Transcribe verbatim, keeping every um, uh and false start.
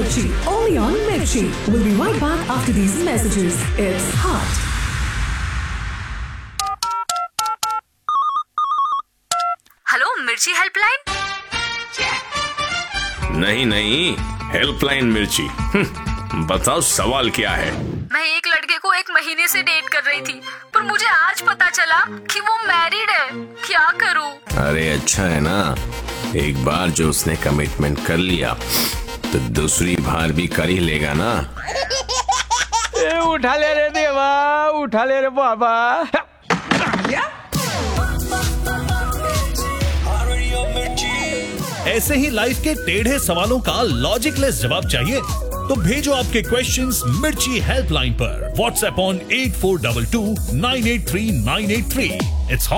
Mirchi, only on Mirchi. We'll be right back after these messages. It's hot. Hello मिर्ची helpline. नहीं नहीं, helpline मिर्ची। बताओ सवाल क्या है। मैं एक लड़के को एक महीने से डेट कर रही थी, पर मुझे आज पता चला कि वो मैरिड है। क्या करूं? अरे अच्छा है ना, एक बार जो उसने कमिटमेंट कर लिया तो दूसरी बार भी कर ही लेगा ना। ए, उठा ले रे देवा, उठा ले रे बाबा। ऐसे ही लाइफ के टेढ़े सवालों का लॉजिकलेस जवाब चाहिए तो भेजो आपके क्वेश्चंस मिर्ची हेल्पलाइन पर। WhatsApp on eight four to to nine eight three nine eight three. It's